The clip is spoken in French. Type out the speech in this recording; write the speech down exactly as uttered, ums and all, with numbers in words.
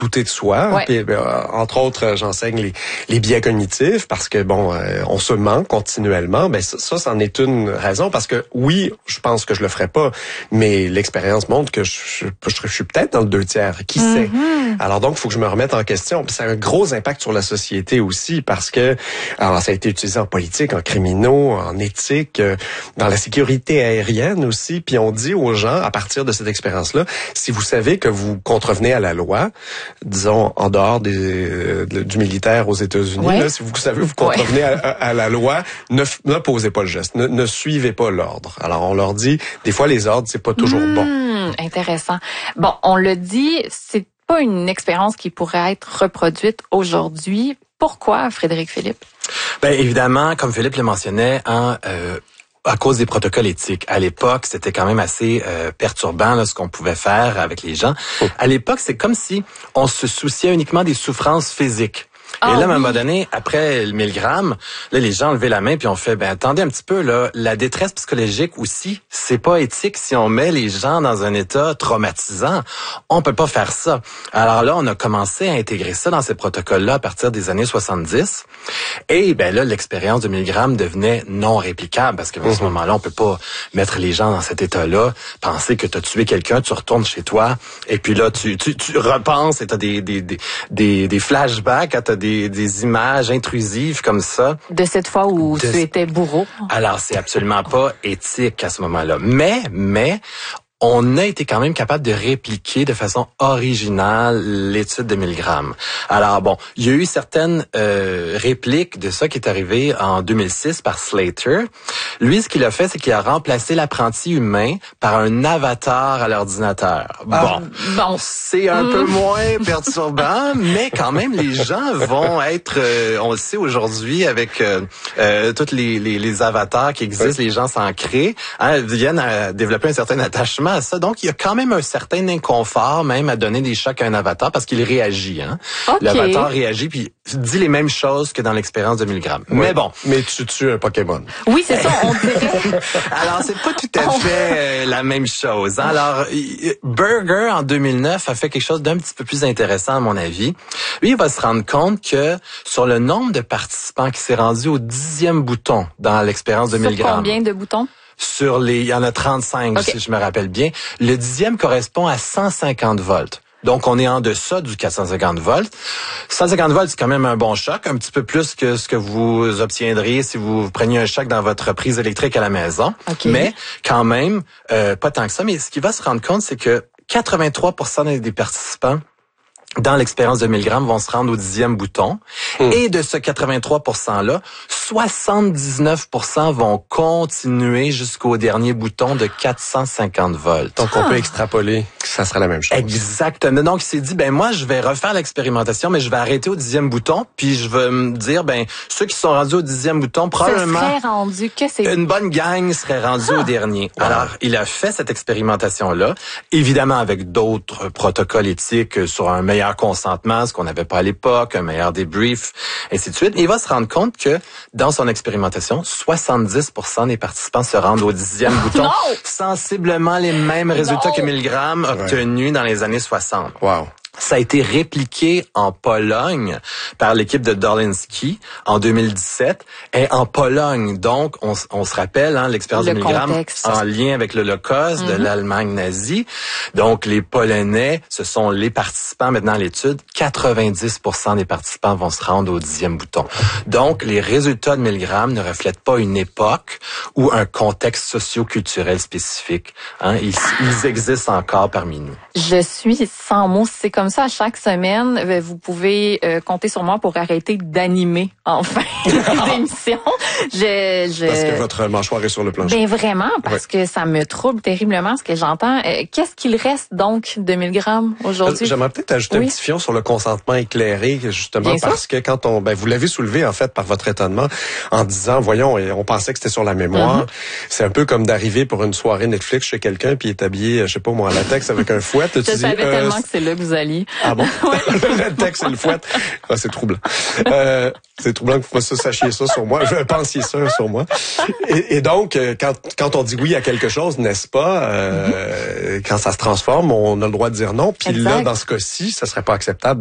douter de soi. Ouais. Puis, ben, entre autres, j'enseigne les, les biais cognitifs parce que, bon, euh, on se ment continuellement. Ben ça, ça, c'en est une raison parce que, oui, je pense que je le ferai pas, mais l'expérience montre que je, je, je, je suis peut-être dans le deux tiers. Qui Mm-hmm. sait? Alors donc, il faut que je me remette en question. Puis ça a un gros impact sur la société aussi parce que, alors ça a été utilisé en politique, en criminaux, en éthique, euh, dans la sécurité aérienne aussi. Puis on dit aux gens, à partir de cette expérience-là, si vous savez que vous contrevenez à la loi, disons, en dehors des, euh, du militaire aux États-Unis, ouais. là, si vous savez vous contrevenez ouais. à, à la loi, ne, ne posez pas le geste, ne, ne suivez pas l'ordre. Alors, on leur dit, des fois, les ordres, c'est pas toujours mmh, bon. Intéressant. Bon, on le dit, c'est pas une expérience qui pourrait être reproduite aujourd'hui. Pourquoi, Frédéric Philippe? Ben évidemment, comme Philippe le mentionnait, hein, euh, à cause des protocoles éthiques. À l'époque, c'était quand même assez euh, perturbant là, ce qu'on pouvait faire avec les gens. Oh. À l'époque, c'est comme si on se souciait uniquement des souffrances physiques. Et oh, là, à un oui. moment donné, après le mille grammes, là, les gens ont levé la main puis ont fait, ben attendez un petit peu, là, la détresse psychologique aussi, c'est pas éthique si on met les gens dans un état traumatisant. On peut pas faire ça. Alors là, on a commencé à intégrer ça dans ces protocoles-là à partir des années soixante-dix. Et ben là, l'expérience de mille grammes devenait non réplicable parce qu'à mmh. ce moment-là, on peut pas mettre les gens dans cet état-là, penser que tu as tué quelqu'un, tu retournes chez toi, et puis là, tu tu, tu repenses et tu as des, des, des, des, des flashbacks, tu as des, des images intrusives comme ça. De cette fois où de... tu étais bourreau. Alors, c'est absolument pas éthique à ce moment-là. Mais, mais, on a été quand même capable de répliquer de façon originale l'étude de mille grammes. Alors bon, il y a eu certaines euh, répliques de ça qui est arrivé en deux mille six par Slater. Lui, ce qu'il a fait, c'est qu'il a remplacé l'apprenti humain par un avatar à l'ordinateur. Bon, ah, bon. c'est un mmh. peu moins perturbant, mais quand même, les gens vont être, euh, on le sait aujourd'hui, avec euh, euh, tous les, les, les avatars qui existent, oui. les gens s'en créent, hein, viennent à développer un certain attachement à ça. Donc, il y a quand même un certain inconfort même à donner des chocs à un avatar parce qu'il réagit. Hein? Okay. L'avatar réagit puis dit les mêmes choses que dans l'expérience de mille grammes. Oui. Mais bon. Mais tu tues un Pokémon. Oui, c'est ça, on dirait. Alors, c'est pas tout à fait euh, la même chose. Hein? Alors, Berger, en deux mille neuf, a fait quelque chose d'un petit peu plus intéressant, à mon avis. Lui, il va se rendre compte que sur le nombre de participants qui s'est rendu au dixième bouton dans l'expérience de mille grammes. Combien de boutons? Sur les, il y en a trente-cinq, okay. si je me rappelle bien. Le dixième correspond à cent cinquante volts. Donc, on est en deçà du quatre cent cinquante volts. cent cinquante volts, c'est quand même un bon choc, un petit peu plus que ce que vous obtiendriez si vous preniez un choc dans votre prise électrique à la maison. Okay. Mais, quand même, euh, pas tant que ça. Mais ce qu'il va se rendre compte, c'est que quatre-vingt-trois pour cent des participants dans l'expérience de mille grammes vont se rendre au dixième bouton. Mmh. Et de ce quatre-vingt-trois pour cent-là, soixante-dix-neuf pour cent vont continuer jusqu'au dernier bouton de quatre cent cinquante volts. Donc, on ah. peut extrapoler que ça sera la même chose. Exactement. Donc, il s'est dit, ben moi, je vais refaire l'expérimentation, mais je vais arrêter au dixième bouton, puis je vais me dire, ben ceux qui sont rendus au dixième bouton, probablement serait rendu que c'est une bonne gang serait rendue ah. au dernier. Wow. Alors, il a fait cette expérimentation-là, évidemment avec d'autres protocoles éthiques sur un meilleur consentement, ce qu'on n'avait pas à l'époque, un meilleur débrief, ainsi de suite. Et il va se rendre compte que dans son expérimentation, soixante-dix pour cent des participants se rendent au dixième bouton, non! sensiblement les mêmes résultats non! que mille grammes obtenus ouais. dans les années soixante. Wow. Ça a été répliqué en Pologne par l'équipe de Dolinski en deux mille dix-sept. Et en Pologne, donc, on, on se rappelle hein, l'expérience de mille grammes en lien avec l'Holocauste mm-hmm. de l'Allemagne nazie. Donc, les Polonais, ce sont les participants maintenant à l'étude. quatre-vingt-dix pour cent des participants vont se rendre au dixième bouton. Donc, les résultats de mille grammes ne reflètent pas une époque ou un contexte socio-culturel spécifique. Hein. Ils, ils existent encore parmi nous. Je suis sans mots. C'est comme ça, chaque semaine, vous pouvez euh, compter sur moi pour arrêter d'animer enfin l'émission. Je, je... Parce que votre mâchoire est sur le plancher. Ben vraiment, parce ouais. que ça me trouble terriblement ce que j'entends. Euh, qu'est-ce qu'il reste donc de mille grammes aujourd'hui? J'aimerais peut-être ajouter oui. un petit fion sur le consentement éclairé, justement, Bien parce sûr. que quand on, ben vous l'avez soulevé en fait par votre étonnement en disant, voyons, on pensait que c'était sur la mémoire. Mm-hmm. C'est un peu comme d'arriver pour une soirée Netflix chez quelqu'un puis est habillé, je sais pas moi, en latex avec un fouet. Je savais euh, tellement que c'est là que vous alliez. lit. Ah bon? Le texte et le fouette. Ah, c'est troublant. Euh, c'est troublant que vous sachiez ça sur moi. Je pensiez ça sur moi. Et, et donc, quand, quand on dit oui à quelque chose, n'est-ce pas, euh, mm-hmm. quand ça se transforme, on a le droit de dire non. Puis là, dans ce cas-ci, ça serait pas acceptable